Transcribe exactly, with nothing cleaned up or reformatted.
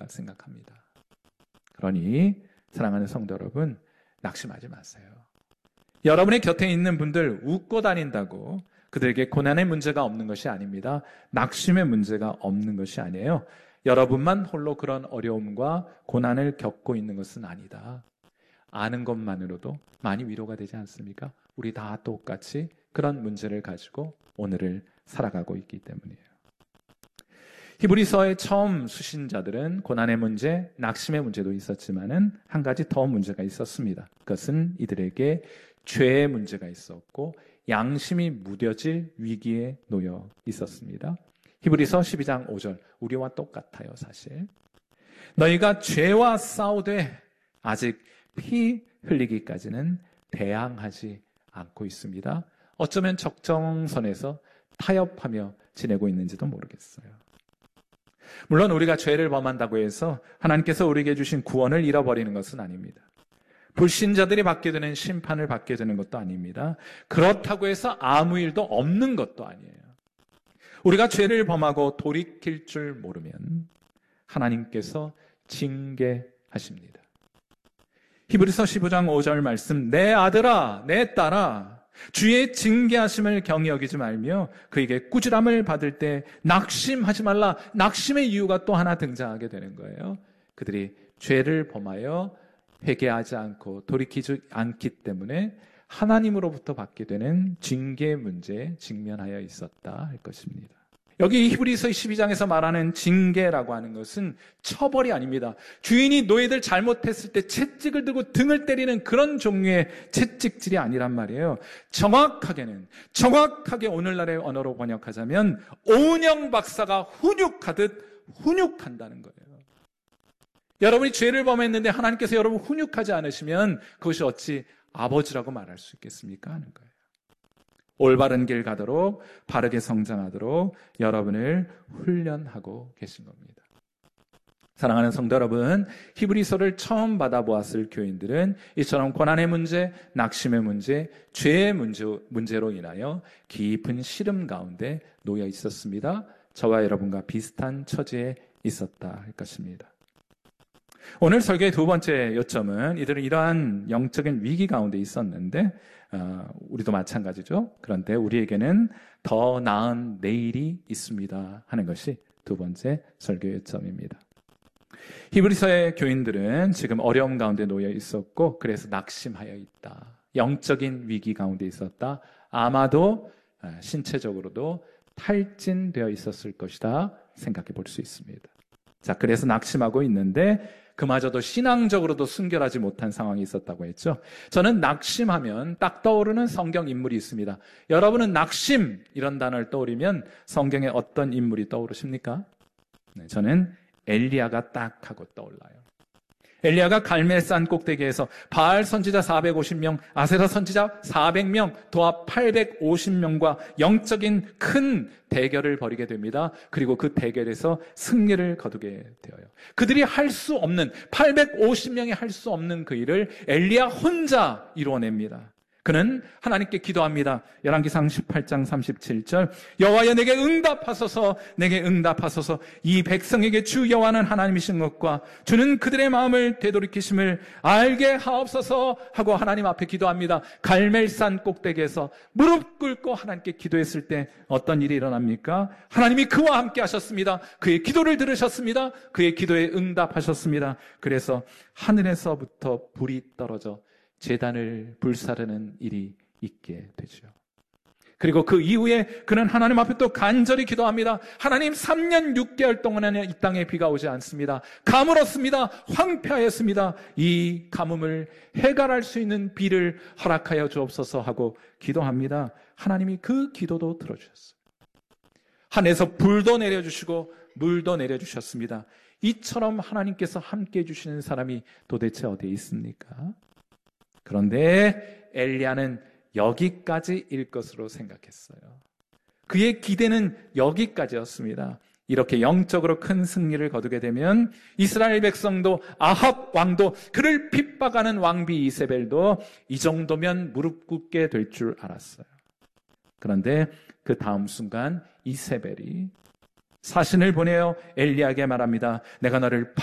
우리가 생각합니다. 그러니 사랑하는 성도 여러분, 낙심하지 마세요. 여러분의 곁에 있는 분들 웃고 다닌다고 그들에게 고난의 문제가 없는 것이 아닙니다. 낙심의 문제가 없는 것이 아니에요. 여러분만 홀로 그런 어려움과 고난을 겪고 있는 것은 아니다. 아는 것만으로도 많이 위로가 되지 않습니까? 우리 다 똑같이 그런 문제를 가지고 오늘을 살아가고 있기 때문이에요. 히브리서의 처음 수신자들은 고난의 문제, 낙심의 문제도 있었지만은 한 가지 더 문제가 있었습니다. 그것은 이들에게 죄의 문제가 있었고 양심이 무뎌질 위기에 놓여 있었습니다. 히브리서 십이 장 오 절, 우리와 똑같아요, 사실. 너희가 죄와 싸우되 아직 피 흘리기까지는 대항하지 않고 있습니다. 어쩌면 적정선에서 타협하며 지내고 있는지도 모르겠어요. 물론 우리가 죄를 범한다고 해서 하나님께서 우리에게 주신 구원을 잃어버리는 것은 아닙니다. 불신자들이 받게 되는 심판을 받게 되는 것도 아닙니다. 그렇다고 해서 아무 일도 없는 것도 아니에요. 우리가 죄를 범하고 돌이킬 줄 모르면 하나님께서 징계하십니다. 히브리서 십오 장 오 절 말씀, 내 아들아, 내 딸아, 주의 징계하심을 경히 여기지 말며 그에게 꾸지람을 받을 때 낙심하지 말라. 낙심의 이유가 또 하나 등장하게 되는 거예요. 그들이 죄를 범하여 회개하지 않고 돌이키지 않기 때문에 하나님으로부터 받게 되는 징계 문제에 직면하여 있었다 할 것입니다. 여기 히브리서 십이 장에서 말하는 징계라고 하는 것은 처벌이 아닙니다. 주인이 노예들 잘못했을 때 채찍을 들고 등을 때리는 그런 종류의 채찍질이 아니란 말이에요. 정확하게는, 정확하게 오늘날의 언어로 번역하자면 오은영 박사가 훈육하듯 훈육한다는 거예요. 여러분이 죄를 범했는데 하나님께서 여러분 훈육하지 않으시면 그것이 어찌 아버지라고 말할 수 있겠습니까? 하는 거예요. 올바른 길 가도록 바르게 성장하도록 여러분을 훈련하고 계신 겁니다. 사랑하는 성도 여러분, 히브리서를 처음 받아보았을 교인들은 이처럼 고난의 문제, 낙심의 문제, 죄의 문제, 문제로 인하여 깊은 시름 가운데 놓여 있었습니다. 저와 여러분과 비슷한 처지에 있었다 할 것입니다. 오늘 설교의 두 번째 요점은 이들은 이러한 영적인 위기 가운데 있었는데 어, 우리도 마찬가지죠. 그런데 우리에게는 더 나은 내일이 있습니다 하는 것이 두 번째 설교 요점입니다. 히브리서의 교인들은 지금 어려움 가운데 놓여 있었고 그래서 낙심하여 있다. 영적인 위기 가운데 있었다. 아마도 신체적으로도 탈진되어 있었을 것이다 생각해 볼 수 있습니다. 자, 그래서 낙심하고 있는데 그마저도 신앙적으로도 순결하지 못한 상황이 있었다고 했죠. 저는 낙심하면 딱 떠오르는 성경 인물이 있습니다. 여러분은 낙심 이런 단어를 떠오르면 성경에 어떤 인물이 떠오르십니까? 네, 저는 엘리야가 딱 하고 떠올라요. 엘리야가 갈멜산 꼭대기에서 바알 선지자 사백오십 명, 아세라 선지자 사백 명, 도합 팔백오십 명과 영적인 큰 대결을 벌이게 됩니다. 그리고 그 대결에서 승리를 거두게 되어요. 그들이 할 수 없는, 팔백오십 명이 할 수 없는 그 일을 엘리야 혼자 이루어냅니다. 그는 하나님께 기도합니다. 열왕기상 십팔 장 삼십칠 절, 여호와여 내게 응답하소서, 내게 응답하소서. 이 백성에게 주 여호와는 하나님이신 것과 주는 그들의 마음을 되돌이키심을 알게 하옵소서 하고 하나님 앞에 기도합니다. 갈멜산 꼭대기에서 무릎 꿇고 하나님께 기도했을 때 어떤 일이 일어납니까? 하나님이 그와 함께 하셨습니다. 그의 기도를 들으셨습니다. 그의 기도에 응답하셨습니다. 그래서 하늘에서부터 불이 떨어져 제단을 불사르는 일이 있게 되죠. 그리고 그 이후에 그는 하나님 앞에 또 간절히 기도합니다. 하나님, 삼 년 육 개월 동안에는 이 땅에 비가 오지 않습니다. 가물었습니다. 황폐하였습니다. 이 가뭄을 해결할 수 있는 비를 허락하여 주옵소서 하고 기도합니다. 하나님이 그 기도도 들어주셨어요. 하늘에서 불도 내려주시고 물도 내려주셨습니다. 이처럼 하나님께서 함께 해주시는 사람이 도대체 어디에 있습니까? 그런데 엘리야는 여기까지일 것으로 생각했어요. 그의 기대는 여기까지였습니다. 이렇게 영적으로 큰 승리를 거두게 되면 이스라엘 백성도 아합 왕도 그를 핍박하는 왕비 이세벨도 이 정도면 무릎 꿇게 될 줄 알았어요. 그런데 그 다음 순간 이세벨이 사신을 보내어 엘리야에게 말합니다. 내가 너를